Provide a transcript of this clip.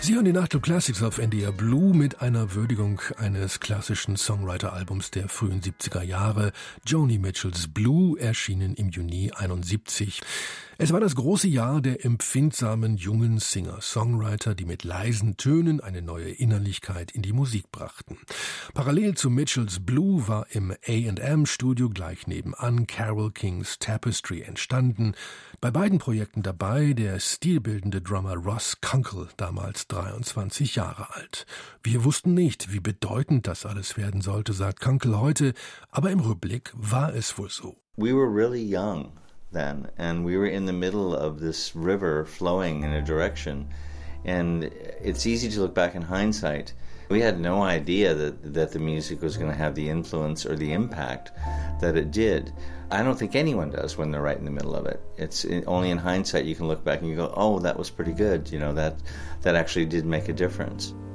Sie hören die Nachtclub Classics auf NDR Blue mit einer Würdigung eines klassischen Songwriter-Albums der frühen 70er Jahre. Joni Mitchells Blue, erschienen im Juni 71. Es war das große Jahr der empfindsamen jungen Singer-Songwriter, die mit leisen Tönen eine neue Innerlichkeit in die Musik brachten. Parallel zu Mitchells Blue war im A&M-Studio gleich nebenan Carole Kings Tapestry entstanden. Bei beiden Projekten dabei der stilbildende Drummer Ross Kunkel, damals 23 Jahre alt. Wir wussten nicht, wie bedeutend das alles werden sollte, sagt Kunkel heute, aber im Rückblick war es wohl so. We were really young then, and we were in the middle of this river flowing in a direction, and it's easy to look back in hindsight. We had no idea that the music was going to have the influence or the impact that it did. I don't think anyone does when they're right in the middle of it. It's only in hindsight you can look back and you go, oh, that was pretty good. You know, that actually did make a difference.